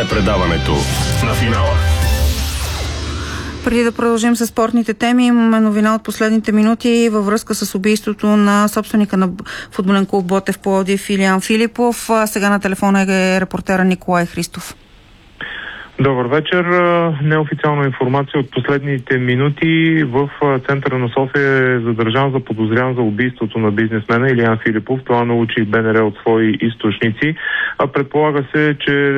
е предаването на финала. Преди да продължим с спортните теми, имаме новина от последните минути във връзка с убийството на собственика на футболен клуб Ботев Пловдив Илиян Филипов. Сега на телефона е репортера Николай Христов. Добър вечер. Неофициална информация от последните минути. В центъра на София е задържан за подозрян за убийството на бизнесмена Илиян Филипов. Това научи БНР от свои източници. Предполага се, че